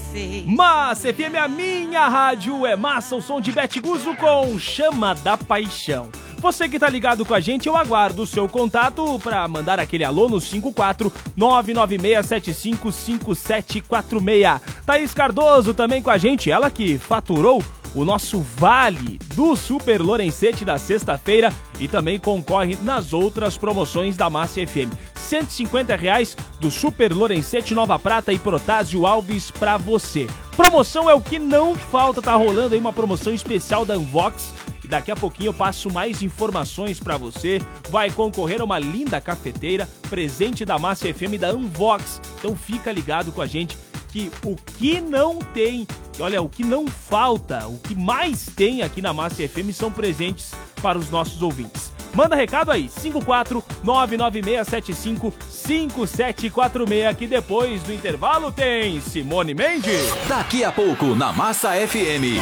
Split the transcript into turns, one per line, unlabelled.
Massa FM, a minha rádio é massa, o som de Bete Guzzo com Chama da Paixão. Você que tá ligado com a gente, eu aguardo o seu contato pra mandar aquele alô no 54996755746. Thaís Cardoso também com a gente, ela que faturou o nosso vale do Super Lorencete da sexta-feira e também concorre nas outras promoções da Massa FM. R$150 do Super Lorencete Nova Prata e Protásio Alves pra você. Promoção é o que não falta, tá rolando aí uma promoção especial da Unvox. E daqui a pouquinho eu passo mais informações pra você. Vai concorrer a uma linda cafeteira, presente da Massa FM da Unvox. Então fica ligado com a gente que o que não tem, olha, o que não falta, o que mais tem aqui na Massa FM são presentes para os nossos ouvintes. Manda recado aí, 54996755746, que depois do intervalo tem Simone Mendes.
Daqui a pouco na Massa FM.